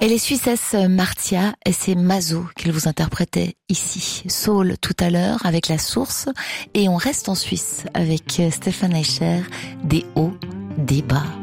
Elle est suissesse, Martia, et c'est Mazo qu'elle vous interprétait ici. Soul tout à l'heure avec La Source, et on reste en Suisse avec Stéphane Eicher, des hauts, des bas.